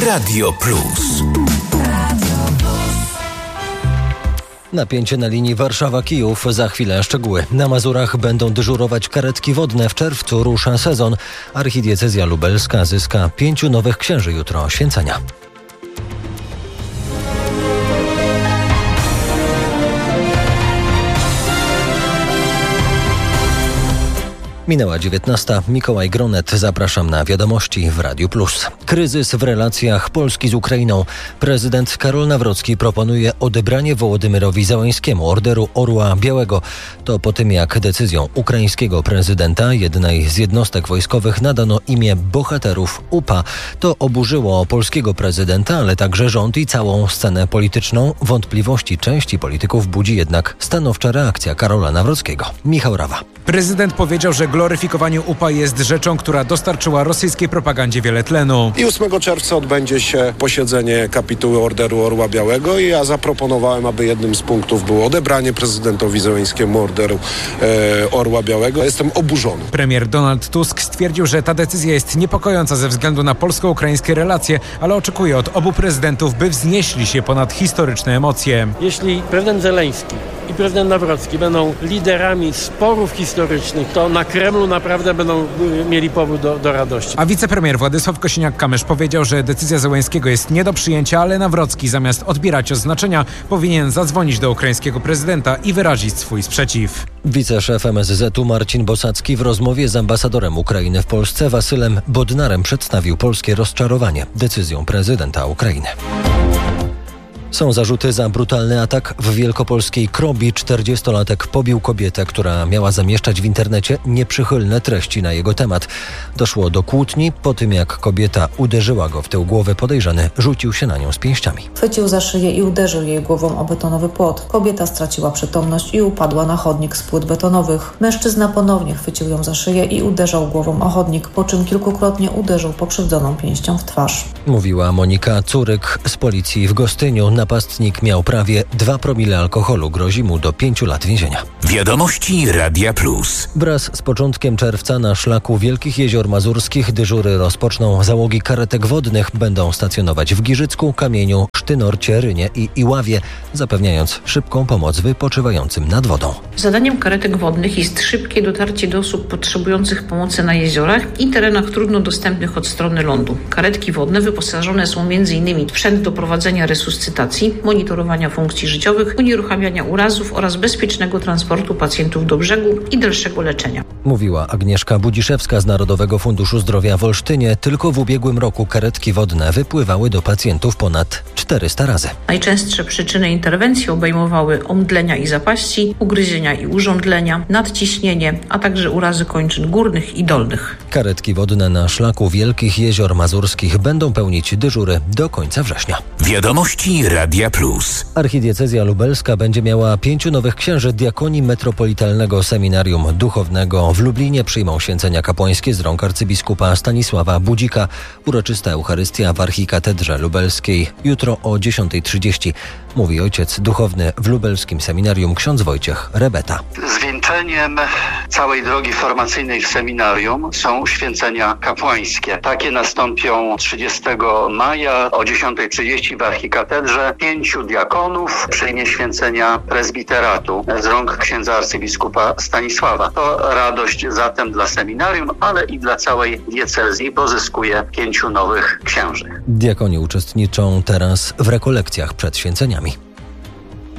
Radio Plus. Napięcie na linii Warszawa-Kijów. Za chwilę szczegóły. Na Mazurach będą dyżurować karetki wodne. W czerwcu rusza sezon. Archidiecezja lubelska zyska 5 nowych księży jutro święcenia. Minęła 19. Mikołaj Gronet. Zapraszam na wiadomości w Radiu Plus. Kryzys w relacjach Polski z Ukrainą. Prezydent Karol Nawrocki proponuje odebranie Wołodymyrowi Zełańskiemu Orderu Orła Białego. To po tym, jak decyzją ukraińskiego prezydenta jednej z jednostek wojskowych nadano imię bohaterów UPA. To oburzyło polskiego prezydenta, ale także rząd i całą scenę polityczną. Wątpliwości części polityków budzi jednak stanowcza reakcja Karola Nawrockiego. Michał Rawa. Prezydent powiedział, że gloryfikowanie UPA jest rzeczą, która dostarczyła rosyjskiej propagandzie wiele tlenu. I 8 czerwca odbędzie się posiedzenie kapituły Orderu Orła Białego i ja zaproponowałem, aby jednym z punktów było odebranie prezydentowi Zełańskiemu Orderu Orła Białego. Jestem oburzony. Premier Donald Tusk stwierdził, że ta decyzja jest niepokojąca ze względu na polsko-ukraińskie relacje, ale oczekuje od obu prezydentów, by wznieśli się ponad historyczne emocje. Jeśli prezydent Zełański i prezydent Nawrocki będą liderami sporów historycznych, to na Kremlu naprawdę będą mieli powód do radości. A wicepremier Władysław Kosiniak-Kamysz powiedział, że decyzja Zełańskiego jest nie do przyjęcia, ale Nawrocki zamiast odbierać oznaczenia powinien zadzwonić do ukraińskiego prezydenta i wyrazić swój sprzeciw. Wiceszef MSZ-u Marcin Bosacki w rozmowie z ambasadorem Ukrainy w Polsce Wasylem Bodnarem przedstawił polskie rozczarowanie decyzją prezydenta Ukrainy. Są zarzuty za brutalny atak w wielkopolskiej Krobi. 40-latek pobił kobietę, która miała zamieszczać w internecie nieprzychylne treści na jego temat. Doszło do kłótni po tym, jak kobieta uderzyła go w tył głowy. Podejrzany rzucił się na nią z pięściami. Chwycił za szyję i uderzył jej głową o betonowy płot. Kobieta straciła przytomność i upadła na chodnik z płyt betonowych. Mężczyzna ponownie chwycił ją za szyję i uderzał głową o chodnik, po czym kilkukrotnie uderzył pokrzywdzoną pięścią w twarz. Mówiła Monika Curyk z policji w Gostyniu. Napastnik miał prawie 2 promile alkoholu. Grozi mu do 5 lat więzienia. Wiadomości Radia Plus. Wraz z początkiem czerwca na szlaku Wielkich Jezior Mazurskich dyżury rozpoczną załogi karetek wodnych. Będą stacjonować w Giżycku, Kamieniu, Sztynorcie, Rynie i Iławie, zapewniając szybką pomoc wypoczywającym nad wodą. Zadaniem karetek wodnych jest szybkie dotarcie do osób potrzebujących pomocy na jeziorach i terenach trudno dostępnych od strony lądu. Karetki wodne wyposażone są m.in. w sprzęt do prowadzenia resuscytacji, monitorowania funkcji życiowych, unieruchamiania urazów oraz bezpiecznego transportu pacjentów do brzegu i dalszego leczenia. Mówiła Agnieszka Budziszewska z Narodowego Funduszu Zdrowia w Olsztynie. Tylko w ubiegłym roku karetki wodne wypływały do pacjentów ponad 400 razy. Najczęstsze przyczyny interwencji obejmowały omdlenia i zapaści, ugryzienia i urządlenia, nadciśnienie, a także urazy kończyn górnych i dolnych. Karetki wodne na szlaku Wielkich Jezior Mazurskich będą pełnić dyżury do końca września. Wiadomości Radia Plus. Archidiecezja lubelska będzie miała 5 nowych księży. Diakonii Metropolitalnego Seminarium Duchownego w Lublinie przyjmą święcenia kapłańskie z rąk arcybiskupa Stanisława Budzika. Uroczysta Eucharystia w Archikatedrze Lubelskiej jutro o 10:30. Mówi ojciec duchowny w lubelskim seminarium ksiądz Wojciech Rebeta. Zwieńczeniem całej drogi formacyjnej w seminarium są święcenia kapłańskie. Takie nastąpią 30 maja o 10:30 w Archikatedrze. 5 diakonów przyjmie święcenia prezbiteratu z rąk księdza arcybiskupa Stanisława. To radość zatem dla seminarium, ale i dla całej diecezji, bo zyskuje 5 nowych księży. Diakoni uczestniczą teraz w rekolekcjach przed święceniami.